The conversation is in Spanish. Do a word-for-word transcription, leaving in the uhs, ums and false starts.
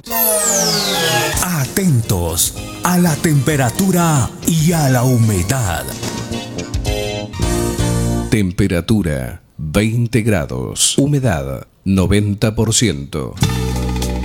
Atentos a la temperatura y a la humedad. Temperatura veinte grados, humedad noventa por ciento.